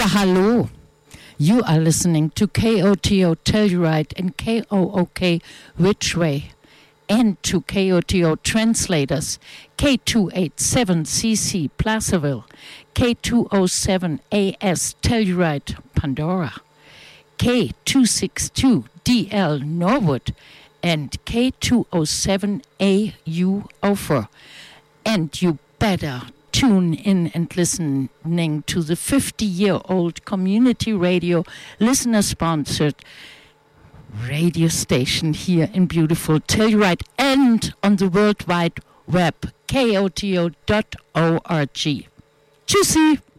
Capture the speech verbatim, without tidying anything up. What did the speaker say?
Ja, hallo. You are listening to K O T O Telluride and K O O K Ridgeway, and to K O T O translators K two eighty-seven C C Placerville, K two oh seven A S Telluride Pandora, K two sixty-two D L Norwood, and K two oh seven A U Ophir. And you better tune in and listening to the fifty-year-old community radio, listener-sponsored radio station here in beautiful Telluride and on the World Wide Web, K O T O dot org. Tschüssi!